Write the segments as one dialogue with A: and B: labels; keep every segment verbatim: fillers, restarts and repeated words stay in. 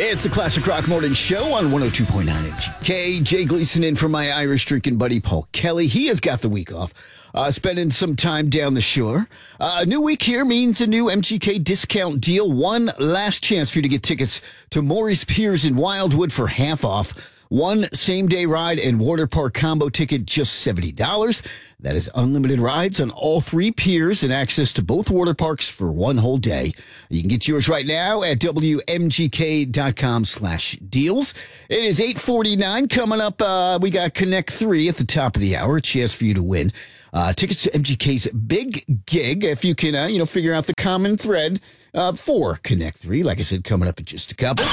A: It's the Classic Rock Morning Show on one oh two point nine M G K. Jay Gleason in for my Irish drinking buddy Paul Kelly. He has got the week off, uh, spending some time down the shore. Uh, a new week here means a new M G K discount deal. One last chance for you to get tickets to Maury's Piers in Wildwood for half off. One same-day ride and water park combo ticket, just seventy dollars. That is unlimited rides on all three piers and access to both water parks for one whole day. You can get yours right now at W M G K dot com slash deals. It is eight forty-nine. Coming up, uh, we got Connect three at the top of the hour. A chance for you to win uh, tickets to M G K's big gig. If you can, uh, you know, figure out the common thread uh, for Connect three. Like I said, coming up in just a couple.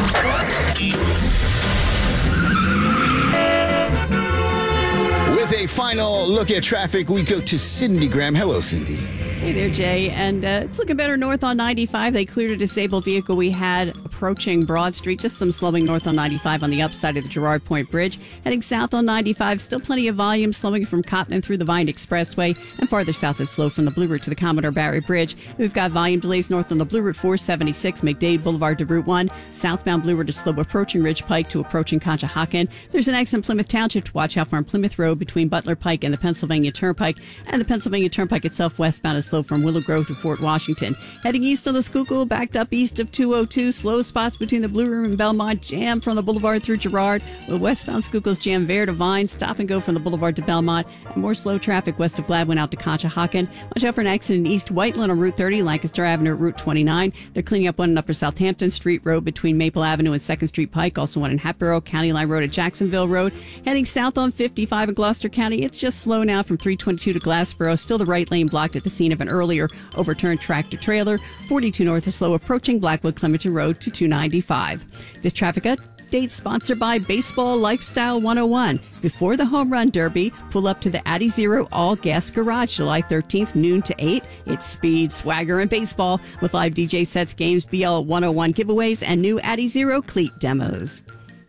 A: With a final look at traffic, we go to Cindy Graham. Hello, Cindy.
B: Hey there, Jay. And uh, it's looking better north on ninety-five. They cleared a disabled vehicle we had approaching Broad Street. Just some slowing north on ninety-five on the upside of the Girard Point Bridge. Heading south on ninety-five, still plenty of volume slowing from Cottman through the Vine Expressway. And farther south is slow from the Blue Route to the Commodore Barry Bridge. We've got volume delays north on the Blue Route four seventy-six, McDade Boulevard to Route one. Southbound Blue Route is slow approaching Ridge Pike to approaching Conshohocken. There's an accident in Plymouth Township to watch out for on Plymouth Road between Butler Pike and the Pennsylvania Turnpike. And the Pennsylvania Turnpike itself westbound is slow from Willow Grove to Fort Washington. Heading east on the Schuylkill, backed up east of two oh two. Slow spots between the Blue Room and Belmont. Jam from the Boulevard through Girard. The westbound Schuylkill's jam Vare to Vine. Stop and go from the Boulevard to Belmont. And more slow traffic west of Gladwin out to Conshohocken. Watch out for an accident in East Whiteland on Route thirty, Lancaster Avenue at Route twenty-nine. They're cleaning up one in Upper Southampton Street Road between Maple Avenue and second Street Pike. Also one in Hatboro, County Line Road at Jacksonville Road. Heading south on fifty-five in Gloucester County. It's just slow now from three twenty-two to Glassboro. Still the right lane blocked at the scene of an earlier overturned tractor trailer. forty-two north is slow approaching Blackwood Clementon Road to two ninety-five. This traffic update sponsored by Baseball Lifestyle one oh one. Before the Home Run Derby, pull up to the Addy Zero All Gas Garage July thirteenth, noon to eight. It's speed, swagger, and baseball with live D J sets, games, B L one oh one giveaways, and new Addy Zero cleat demos.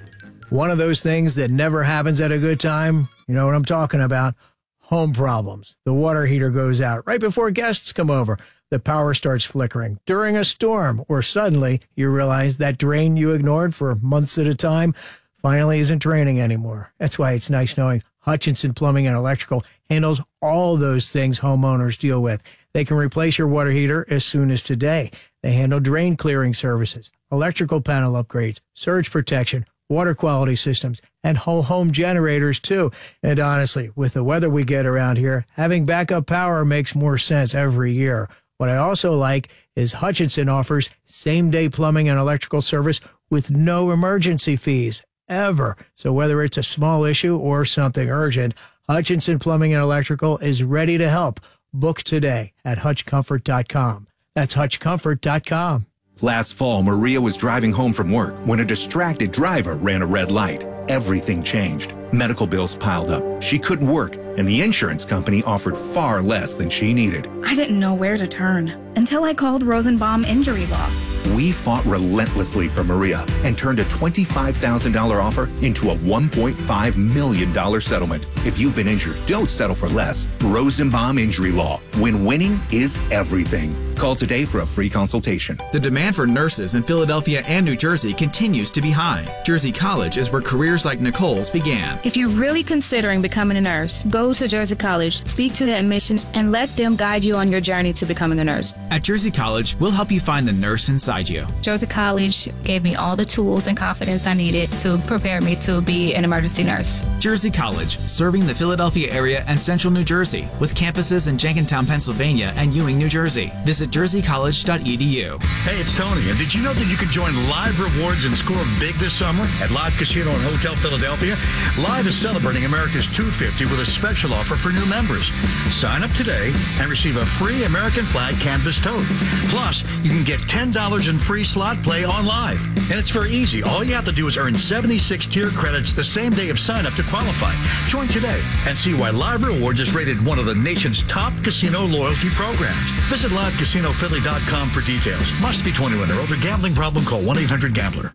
C: One of those things that never happens at a good time, you know what I'm talking about, home problems. The water heater goes out right before guests come over. The power starts flickering during a storm, or suddenly you realize that drain you ignored for months at a time finally isn't draining anymore. That's why it's nice knowing Hutchinson Plumbing and Electrical handles all those things homeowners deal with. They can replace your water heater as soon as today. They handle drain clearing services, electrical panel upgrades, surge protection, water quality systems, and whole home generators too. And honestly, with the weather we get around here, having backup power makes more sense every year. What I also like is Hutchinson offers same-day plumbing and electrical service with no emergency fees, ever. So whether it's a small issue or something urgent, Hutchinson Plumbing and Electrical is ready to help. Book today at hutch comfort dot com. That's hutch comfort dot com.
D: Last fall, Maria was driving home from work when a distracted driver ran a red light. Everything changed. Medical bills piled up. She couldn't work, and the insurance company offered far less than she needed.
E: I didn't know where to turn until I called Rosenbaum Injury Law.
D: We fought relentlessly for Maria and turned a twenty-five thousand dollars offer into a one point five million dollars settlement. If you've been injured, don't settle for less. Rosenbaum Injury Law. When winning is everything. Call today for a free consultation.
F: The demand for nurses in Philadelphia and New Jersey continues to be high. Jersey College is where careers like Nicole's began.
E: If you're really considering becoming a nurse, go to Jersey College, speak to the admissions, and let them guide you on your journey to becoming a nurse.
F: At Jersey College, we'll help you find the nurse inside you.
E: Jersey College gave me all the tools and confidence I needed to prepare me to be an emergency nurse.
F: Jersey College, serving the Philadelphia area and central New Jersey, with campuses in Jenkintown, Pennsylvania, and Ewing, New Jersey. Visit jersey college dot e d u.
G: Hey, it's Tony, and did you know that you can join Live Rewards and score big this summer at Live Casino and Hotel Philadelphia? Live is celebrating America's two fifty with a special offer for new members. Sign up today and receive a free American flag canvas tote. Plus, you can get ten dollars in free slot play on Live. And it's very easy. All you have to do is earn seventy-six tier credits the same day of sign up to qualify. Join today and see why Live Rewards is rated one of the nation's top casino loyalty programs. Visit live casino philly dot com for details. Must be twenty-one or older. Gambling problem? Call one eight hundred gambler.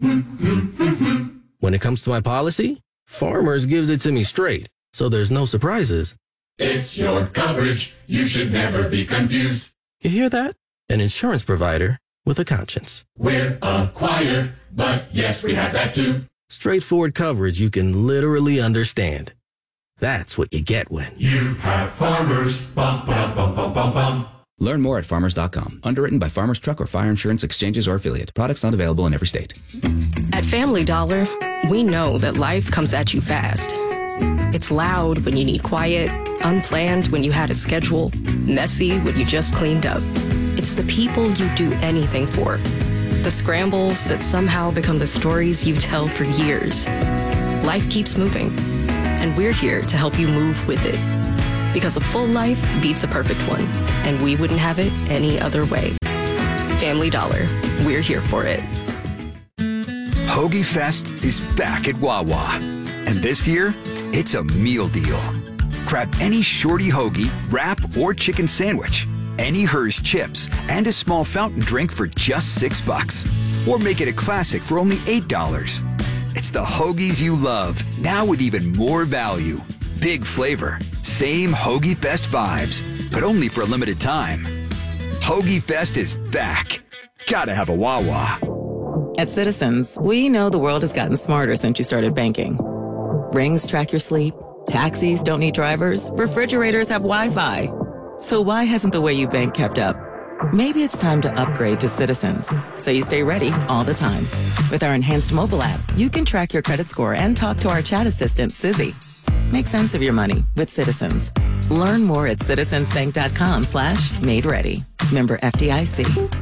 H: When it comes to my policy, Farmers gives it to me straight, so there's no surprises.
I: It's your coverage. You should never be confused.
H: You hear that? An insurance provider with a conscience.
I: We're Acquire, but yes, we have that too.
H: Straightforward coverage you can literally understand. That's what you get when
I: you have Farmers. Bum, bum, bum, bum, bum, bum.
J: Learn more at farmers dot com. Underwritten by Farmers Truck or Fire Insurance Exchanges or Affiliate. Products not available in every state.
K: At Family Dollar, we know that life comes at you fast. It's loud when you need quiet, unplanned when you had a schedule, messy when you just cleaned up. It's the people you do anything for. The scrambles that somehow become the stories you tell for years. Life keeps moving, and we're here to help you move with it. Because a full life beats a perfect one, and we wouldn't have it any other way. Family Dollar, we're here for it.
L: Hoagie Fest is back at Wawa, and this year, it's a meal deal. Grab any shorty hoagie, wrap, or chicken sandwich, any Hers chips, and a small fountain drink for just six bucks. Or make it a classic for only eight dollars. It's the hoagies you love, now with even more value. Big flavor, same Hoagie Fest vibes, but only for a limited time. Hoagie Fest is back. Gotta have a Wawa.
M: At Citizens, we know the world has gotten smarter since you started banking. Rings track your sleep, taxis don't need drivers, refrigerators have Wi-Fi. So why hasn't the way you bank kept up? Maybe it's time to upgrade to Citizens, so you stay ready all the time. With our enhanced mobile app, you can track your credit score and talk to our chat assistant, Sizzy. Make sense of your money with Citizens. Learn more at citizensbank.com slash made ready. Member F D I C.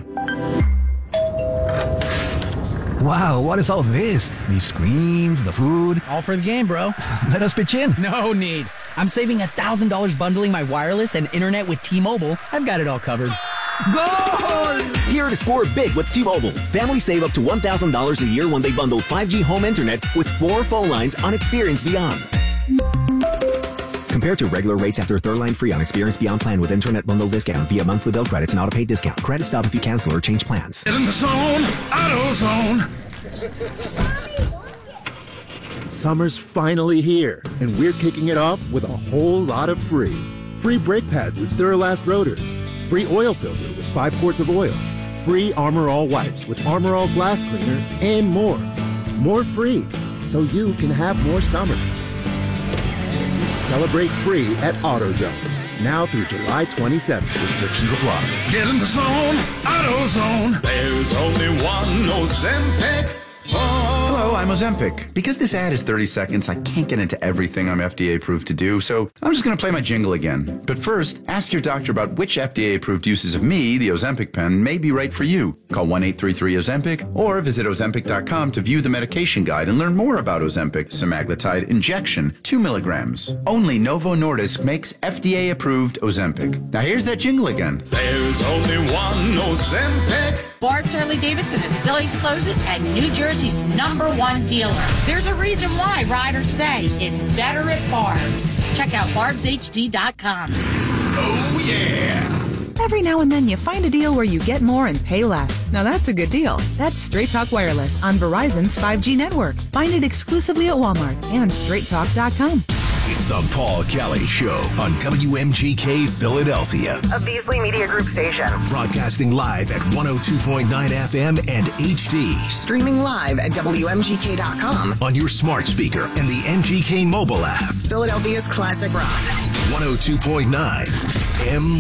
N: Wow, what is all this? These screens, the food.
O: All for the game, bro.
N: Let us pitch in.
O: No need. I'm saving one thousand dollars bundling my wireless and internet with T-Mobile. I've got it all covered.
P: Goal! Here to score big with T-Mobile. Families save up to one thousand dollars a year when they bundle five G home internet with four phone lines on Experience Beyond. Compared to regular rates after third line free on Experience Beyond plan with internet bundle discount via monthly bill credits and auto-pay discount. Credit stop if you cancel or change plans.
Q: Get in the zone, AutoZone.
R: Summer's finally here, and we're kicking it off with a whole lot of free. Free brake pads with Duralast rotors. Free oil filter with five quarts of oil. Free Armor All wipes with Armor All glass cleaner, and more. More free, so you can have more summer. Celebrate free at AutoZone. Now through July twenty-seventh. Restrictions apply.
Q: Get in the zone, AutoZone. There's only one Ozempic.
S: Hello, I'm Ozempic. Because this ad is thirty seconds, I can't get into everything I'm F D A approved to do, so I'm just going to play my jingle again. But first, ask your doctor about which F D A approved uses of me, the Ozempic pen, may be right for you. Call one eight three three Ozempic or visit Ozempic dot com to view the medication guide and learn more about Ozempic semaglutide injection, two milligrams. Only Novo Nordisk makes F D A approved Ozempic. Now here's that jingle again.
Q: There's only one Ozempic.
T: Barb's Harley Davidson is Philly's closest and New Jersey's number one dealer. There's a reason why riders say it's better at Barb's. Check out barbs h d dot com.
Q: Oh, yeah.
U: Every now and then you find a deal where you get more and pay less. Now that's a good deal. That's Straight Talk Wireless on Verizon's five G network. Find it exclusively at Walmart and straight talk dot com.
V: It's the Paul Kelly Show on W M G K Philadelphia.
W: A Beasley Media Group station.
V: Broadcasting live at one oh two point nine F M and H D.
W: Streaming live at W M G K dot com.
V: On your smart speaker and the M G K mobile app.
W: Philadelphia's classic rock.
V: one oh two point nine M